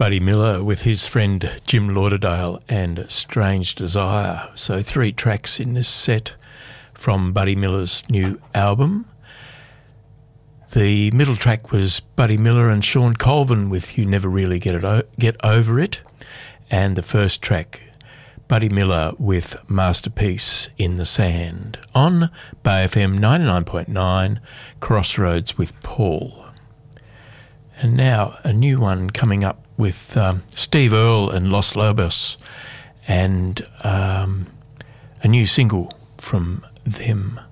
Buddy Miller with his friend Jim Lauderdale and Strange Desire. So 3 tracks in this set from Buddy Miller's new album. The middle track was Buddy Miller and Sean Colvin with You Never Really Get Over It. And the first track, Buddy Miller with Masterpiece in the Sand on Bay FM 99.9, Crossroads with Paul. And now a new one coming up with Steve Earle and Los Lobos, and a new single from them.